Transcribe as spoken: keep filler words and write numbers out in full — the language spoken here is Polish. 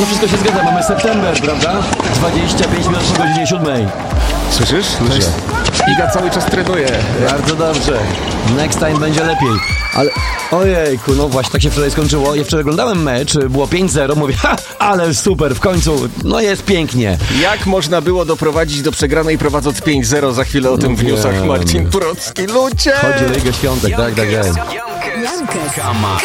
No wszystko się zgadza, mamy september, prawda? dwadzieścia pięć minut po godzinie siódmej. Słyszysz? Słyszę. Iga cały czas trenuje. Bardzo dobrze. Next time będzie lepiej. Ale ojejku, no właśnie tak się wczoraj skończyło. Ja wczoraj oglądałem mecz, było pięć zero, mówię, ha, ale super, w końcu, no jest pięknie. Jak można było doprowadzić do przegranej prowadząc pięć zero? Za chwilę o tym No w newsach wiem. Marcin Turocki. Ludzie! Chodzi o Ligę Świątek, tak, tak, tak. Jankes.